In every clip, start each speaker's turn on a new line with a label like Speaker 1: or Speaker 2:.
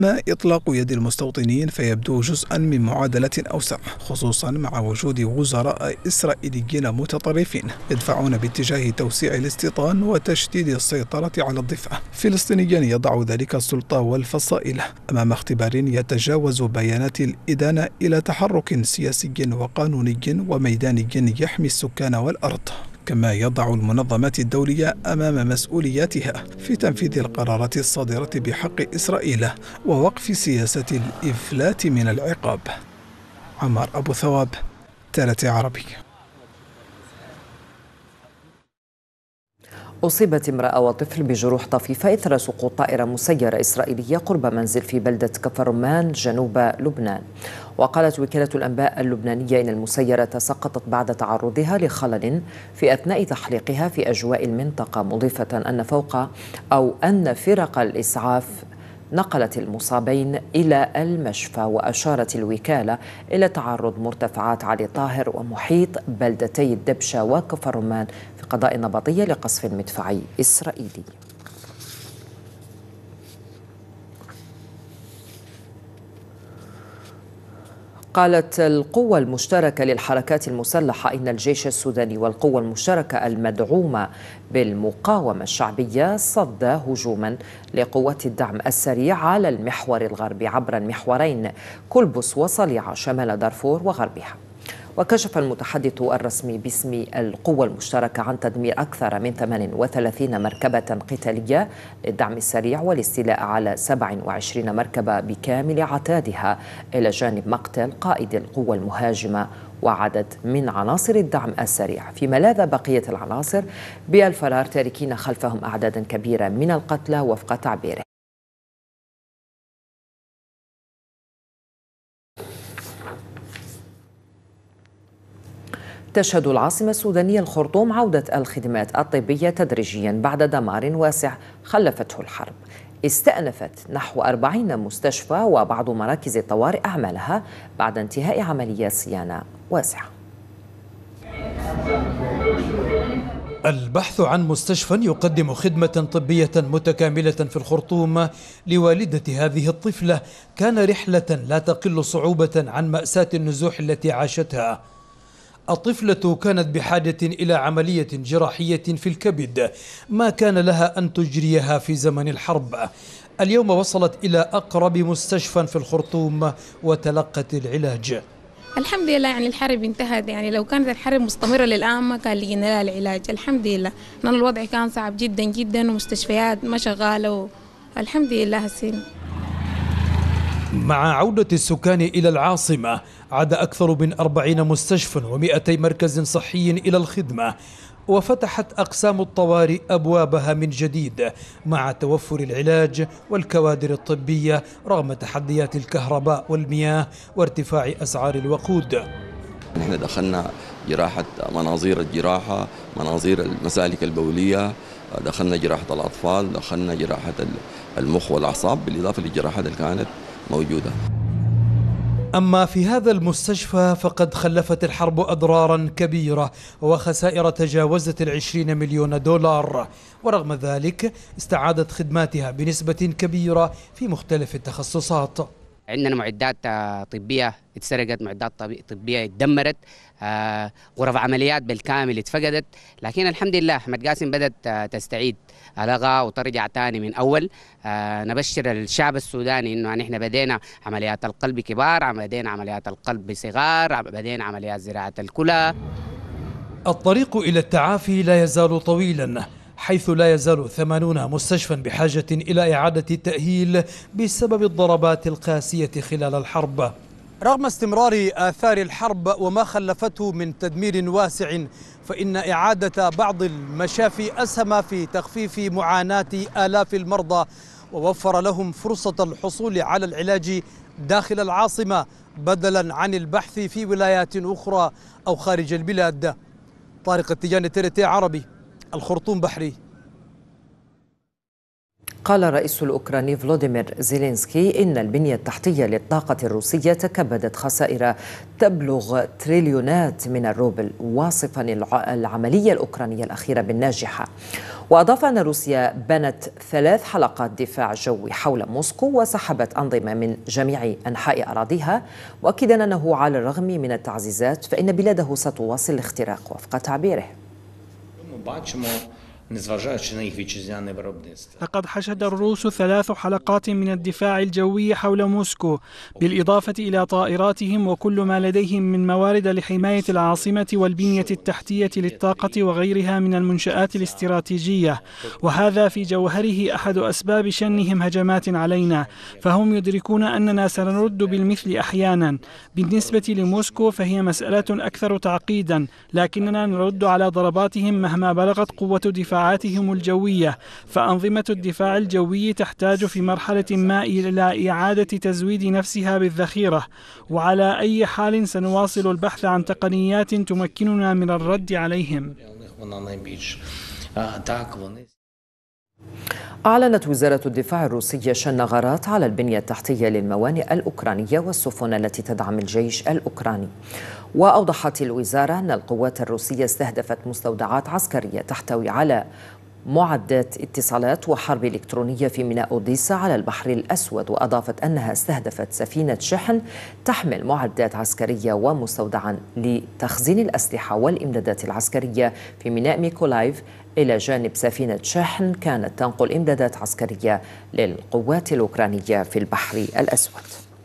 Speaker 1: أما إطلاق يد المستوطنين فيبدو جزءا من معادلة أوسع، خصوصا مع وجود وزراء إسرائيليين متطرفين يدفعون باتجاه توسيع الاستيطان وتشديد السيطرة على الضفة. فلسطينيا يضع ذلك السلطة والفصائل أمام اختبار يتجاوز بيانات الإدانة إلى تحرك سياسي وقانوني وميداني يحمي السكان والأرض، كما يضع المنظمات الدولية أمام مسؤولياتها في تنفيذ القرارات الصادرة بحق إسرائيل ووقف سياسة الإفلات من العقاب. عمار أبو ثواب، TRT عربي.
Speaker 2: أصيبت امرأة وطفل بجروح طفيفة إثر سقوط طائرة مسيرة إسرائيلية قرب منزل في بلدة كفر رمان جنوب لبنان. وقالت وكالة الأنباء اللبنانية إن المسيرة سقطت بعد تعرضها لخلل في أثناء تحليقها في أجواء المنطقة، مضيفة أن فرق الإسعاف نقلت المصابين إلى المشفى. وأشارت الوكالة إلى تعرض مرتفعات علي طاهر ومحيط بلدتي الدبشة وكفر رمان في قضاء نبطية لقصف مدفعي إسرائيلي. قالت القوة المشتركة للحركات المسلحة إن الجيش السوداني والقوة المشتركة المدعومة بالمقاومة الشعبية صد هجوما لقوات الدعم السريع على المحور الغربي عبر المحورين كلبس وصليعة شمال دارفور وغربها. وكشف المتحدث الرسمي باسم القوة المشتركة عن تدمير أكثر من 38 مركبة قتالية للدعم السريع والاستيلاء على 27 مركبة بكامل عتادها، إلى جانب مقتل قائد القوة المهاجمة وعدد من عناصر الدعم السريع، فيما لاذ بقية العناصر بالفرار تاركين خلفهم أعدادا كبيرة من القتلى وفق تعبيره. تشهد العاصمة السودانية الخرطوم عودة الخدمات الطبية تدريجيا بعد دمار واسع خلفته الحرب. استأنفت نحو 40 مستشفى وبعض مراكز الطوارئ أعمالها بعد انتهاء عمليات صيانة واسعة.
Speaker 3: البحث عن مستشفى يقدم خدمة طبية متكاملة في الخرطوم لوالدة هذه الطفلة كان رحلة لا تقل صعوبة عن مأساة النزوح التي عاشتها. الطفلة كانت بحاجة إلى عملية جراحية في الكبد ما كان لها أن تجريها في زمن الحرب. اليوم وصلت إلى أقرب مستشفى في الخرطوم وتلقت العلاج.
Speaker 4: الحمد لله، يعني الحرب انتهت، يعني لو كانت الحرب مستمرة للآن ما كان لقينا لها العلاج. الحمد لله، لأن الوضع كان صعب جدا جدا ومستشفيات ما شغالة الحمد لله هسين.
Speaker 3: مع عودة السكان إلى العاصمة عاد أكثر من 40 مستشفى و200 مركز صحي إلى الخدمة، وفتحت أقسام الطوارئ أبوابها من جديد مع توفر العلاج والكوادر الطبية رغم تحديات الكهرباء والمياه وارتفاع أسعار الوقود.
Speaker 5: نحن دخلنا جراحة مناظير الجراحة، مناظير المسالك البولية، دخلنا جراحة الأطفال، دخلنا جراحة المخ والأعصاب بالإضافة للجراحات اللي كانت موجودة.
Speaker 3: أما في هذا المستشفى فقد خلفت الحرب أضرارا كبيرة وخسائر تجاوزت 20 مليون دولار، ورغم ذلك استعادت خدماتها بنسبة كبيرة في مختلف التخصصات.
Speaker 6: عندنا معدات طبية اتسرقت، معدات طبية اتدمرت، غرف عمليات بالكامل اتفقدت، لكن الحمد لله أحمد قاسم بدأت تستعيد الغاء وترجع تاني من أول. نبشر الشعب السوداني إنه نحن بدينا عمليات القلب كبار، بدينا عمليات القلب صغار، بدينا عمليات زراعة الكلى.
Speaker 3: الطريق إلى التعافي لا يزال طويلا، حيث لا يزال 80 مستشفى بحاجة إلى إعادة التأهيل بسبب الضربات القاسية خلال الحرب. رغم استمرار آثار الحرب وما خلفته من تدمير واسع، فإن إعادة بعض المشافي أسهم في تخفيف معاناة آلاف المرضى ووفر لهم فرصة الحصول على العلاج داخل العاصمة بدلا عن البحث في ولايات أخرى أو خارج البلاد. طارق التجاني، TRT عربي، الخرطوم بحري.
Speaker 2: قال الرئيس الأوكراني فلوديمير زيلينسكي إن البنية التحتية للطاقة الروسية تكبدت خسائر تبلغ تريليونات من الروبل، واصفا العملية الأوكرانية الأخيرة بالناجحة. وأضاف أن روسيا بنت 3 حلقات دفاع جوي حول موسكو وسحبت أنظمة من جميع أنحاء أراضيها، مؤكدا أنه على الرغم من التعزيزات فإن بلاده ستواصل الاختراق وفق تعبيره.
Speaker 7: لقد حشد الروس 3 حلقات من الدفاع الجوي حول موسكو، بالإضافة إلى طائراتهم وكل ما لديهم من موارد لحماية العاصمة والبنية التحتية للطاقة وغيرها من المنشآت الاستراتيجية، وهذا في جوهره أحد أسباب شنهم هجمات علينا، فهم يدركون أننا سنرد بالمثل أحيانا. بالنسبة لموسكو فهي مسألة أكثر تعقيدا، لكننا نرد على ضرباتهم مهما بلغت قوة دفاعاتهم الجوية، فأنظمة الدفاع الجوي تحتاج في مرحلة ما إلى إعادة تزويد نفسها بالذخيرة، وعلى أي حال سنواصل البحث عن تقنيات تمكننا من الرد عليهم.
Speaker 2: أعلنت وزارة الدفاع الروسية شن غارات على البنية التحتية للموانئ الأوكرانية والسفن التي تدعم الجيش الأوكراني. وأوضحت الوزارة أن القوات الروسية استهدفت مستودعات عسكرية تحتوي على معدات اتصالات وحرب إلكترونية في ميناء أوديسا على البحر الأسود، وأضافت أنها استهدفت سفينة شحن تحمل معدات عسكرية ومستودعا لتخزين الأسلحة والإمدادات العسكرية في ميناء ميكولايف، إلى جانب سفينة شحن كانت تنقل إمدادات عسكرية للقوات الأوكرانية في البحر الأسود.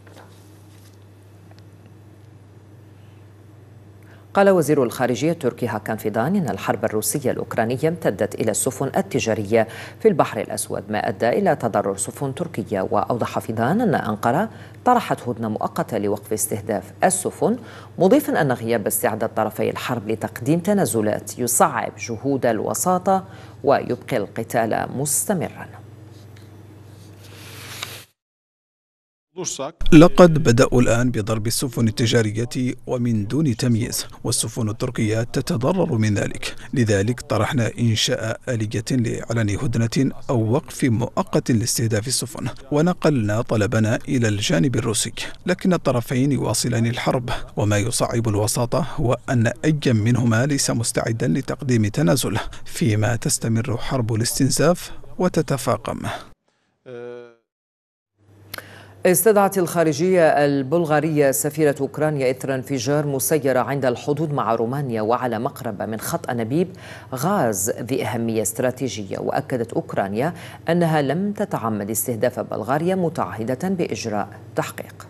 Speaker 2: قال وزير الخارجية التركي هاكان فيدان إن الحرب الروسية الأوكرانية امتدت إلى السفن التجارية في البحر الأسود، ما أدى إلى تضرر سفن تركية. وأوضح فيدان أن أنقرة طرحت هدنة مؤقتة لوقف استهداف السفن، مضيفا أن غياب استعداد طرفي الحرب لتقديم تنازلات يصعب جهود الوساطة ويبقي القتال مستمرا.
Speaker 1: لقد بدأوا الآن بضرب السفن التجارية ومن دون تمييز، والسفن التركية تتضرر من ذلك. لذلك طرحنا إنشاء آلية لإعلان هدنة أو وقف مؤقت لاستهداف السفن، ونقلنا طلبنا إلى الجانب الروسي، لكن الطرفين يواصلان الحرب. وما يصعب الوساطة هو أن أي منهما ليس مستعدا لتقديم تنازل، فيما تستمر حرب الاستنزاف وتتفاقم.
Speaker 2: استدعت الخارجية البلغارية سفيرة أوكرانيا إثر انفجار مسيرة عند الحدود مع رومانيا وعلى مقربة من خط أنابيب غاز ذي أهمية استراتيجية. وأكدت أوكرانيا أنها لم تتعمد استهداف بلغاريا، متعهدة بإجراء تحقيق.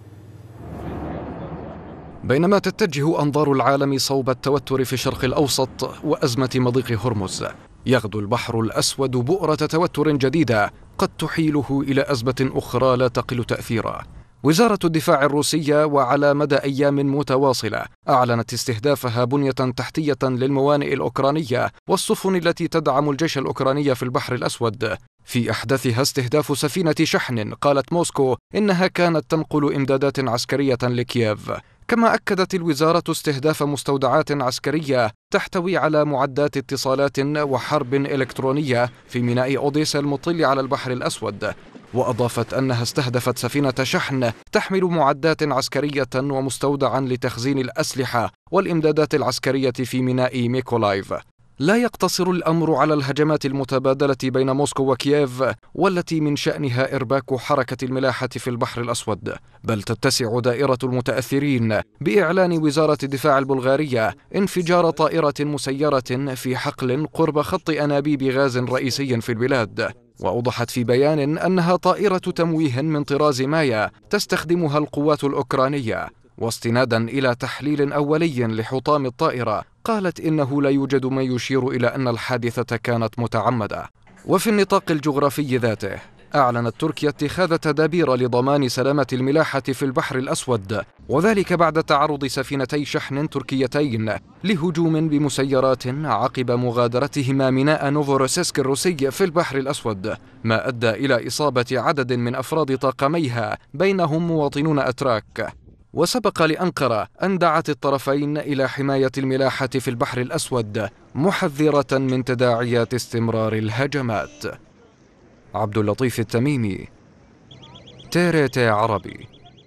Speaker 8: بينما تتجه أنظار العالم صوب التوتر في الشرق الأوسط وأزمة مضيق هرمز، يغدو البحر الأسود بؤرة توتر جديدة قد تحيله إلى أزمة أخرى لا تقل تأثيرا. وزارة الدفاع الروسية وعلى مدى أيام متواصلة أعلنت استهدافها بنية تحتية للموانئ الأوكرانية والسفن التي تدعم الجيش الأوكراني في البحر الأسود. في أحدثها استهداف سفينة شحن قالت موسكو إنها كانت تنقل إمدادات عسكرية لكييف. كما أكدت الوزارة استهداف مستودعات عسكرية تحتوي على معدات اتصالات وحرب إلكترونية في ميناء أوديسا المطل على البحر الأسود. وأضافت أنها استهدفت سفينة شحن تحمل معدات عسكرية ومستودعا لتخزين الأسلحة والإمدادات العسكرية في ميناء ميكولايف. لا يقتصر الأمر على الهجمات المتبادلة بين موسكو وكييف، والتي من شأنها إرباك حركة الملاحة في البحر الأسود، بل تتسع دائرة المتأثرين بإعلان وزارة الدفاع البلغارية انفجار طائرة مسيرة في حقل قرب خط أنابيب غاز رئيسي في البلاد. وأوضحت في بيان أنها طائرة تمويه من طراز مايا تستخدمها القوات الأوكرانية. واستنادا إلى تحليل أولي لحطام الطائرة قالت إنه لا يوجد ما يشير إلى أن الحادثة كانت متعمدة. وفي النطاق الجغرافي ذاته أعلنت تركيا اتخاذ تدابير لضمان سلامة الملاحة في البحر الأسود، وذلك بعد تعرض سفينتي شحن تركيتين لهجوم بمسيرات عقب مغادرتهما ميناء نوفوروسيسك الروسي في البحر الأسود، ما أدى إلى إصابة عدد من أفراد طاقميها بينهم مواطنون أتراك. وسبق لأنقرة أن دعت الطرفين إلى حماية الملاحة في البحر الأسود، محذرة من تداعيات استمرار الهجمات. عبد اللطيف التميمي، TRT عربي.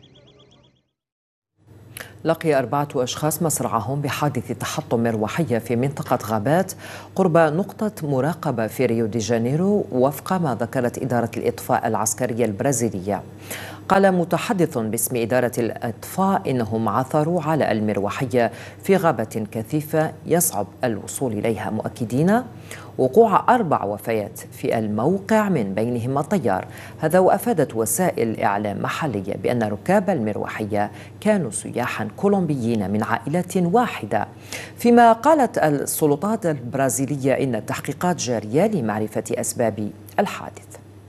Speaker 2: لقي 4 أشخاص مصرعهم بحادث تحطم مروحية في منطقة غابات قرب نقطة مراقبة في ريو دي جانيرو، وفق ما ذكرت إدارة الإطفاء العسكرية البرازيلية. قال متحدث باسم إدارة الإطفاء إنهم عثروا على المروحية في غابة كثيفة يصعب الوصول إليها، مؤكدين وقوع 4 وفيات في الموقع من بينهم الطيار. هذا وأفادت وسائل إعلام محلية بأن ركاب المروحية كانوا سياحا كولومبيين من عائلة واحدة، فيما قالت السلطات البرازيلية إن التحقيقات جارية لمعرفة أسباب الحادث.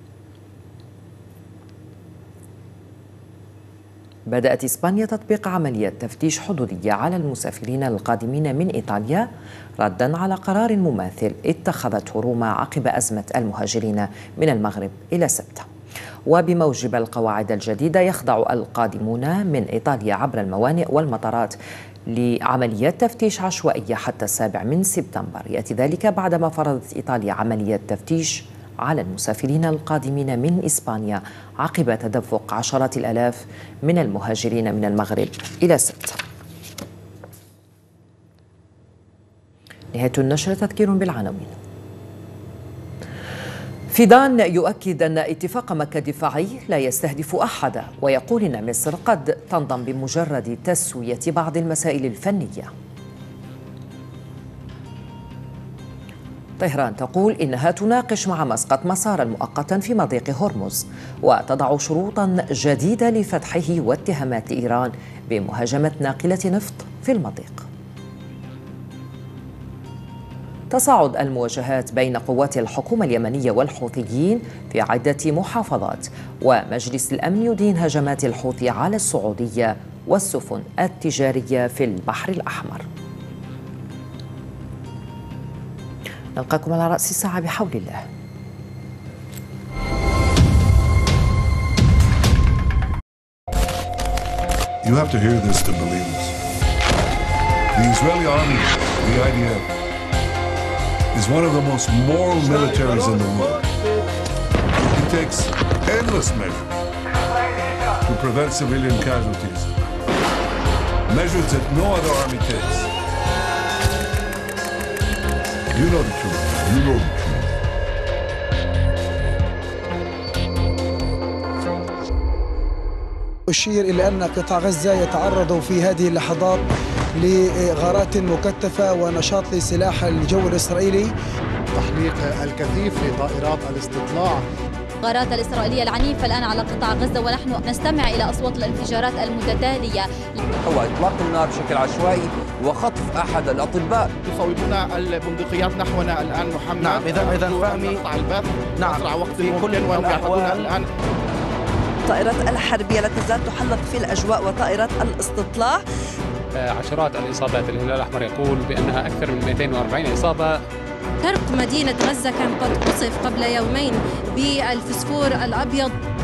Speaker 2: بدأت إسبانيا تطبيق عملية تفتيش حدودية على المسافرين القادمين من إيطاليا ردا على قرار مماثل اتخذته روما عقب أزمة المهاجرين من المغرب إلى سبتة. وبموجب القواعد الجديدة يخضع القادمون من إيطاليا عبر الموانئ والمطارات لعمليات تفتيش عشوائية حتى 7 سبتمبر. يأتي ذلك بعدما فرضت إيطاليا عمليات تفتيش على المسافرين القادمين من إسبانيا عقب تدفق عشرات الآلاف من المهاجرين من المغرب إلى سبتة. نهاية النشرة، تذكير بالعناوين. فيدان يؤكد أن اتفاق مكة الدفاعي لا يستهدف أحد، ويقول أن مصر قد تنضم بمجرد تسوية بعض المسائل الفنية. طهران تقول إنها تناقش مع مسقط مسارا مؤقتا في مضيق هرمز، وتضع شروطا جديدة لفتحه واتهامات إيران بمهاجمة ناقلة نفط في المضيق. تصاعد المواجهات بين قوات الحكومة اليمنية والحوثيين في عدة محافظات، ومجلس الأمن يدين هجمات الحوثي على السعودية والسفن التجارية في البحر الأحمر. نلقاكم على رأس الساعة بحول الله.
Speaker 9: You have to hear this to believe this. The Israeli army, the IDF, is one of the most moral militaries in the world. It takes endless measures to prevent civilian casualties, measures that no other army takes. You know the truth. You know the truth.
Speaker 10: أشير إلى أن قطاع غزة يتعرض في هذه اللحظات لغارات مكثفة ونشاط لسلاح الجو الإسرائيلي.
Speaker 11: تحليق الكثيف لطائرات الاستطلاع.
Speaker 12: الغارات الإسرائيلية العنيفة الآن على قطاع غزة، ونحن نستمع إلى أصوات الانفجارات المتتالية.
Speaker 13: هو إطلاق النار بشكل عشوائي وخطف أحد الأطباء.
Speaker 11: يصوبون البندقيات نحونا الآن محمد.
Speaker 13: نعم، إذا فهمي
Speaker 11: نقطع البث.
Speaker 13: نعم،
Speaker 11: أسرع وقت
Speaker 13: في كل
Speaker 11: الأحوال الآن.
Speaker 14: الطائرات الحربية لا تزال تحلق في الأجواء وطائرات الاستطلاع.
Speaker 15: عشرات الإصابات، الهلال الأحمر يقول بأنها أكثر من 240 إصابة.
Speaker 16: شرق مدينة غزة كان قد قصف قبل يومين بالفسفور الأبيض.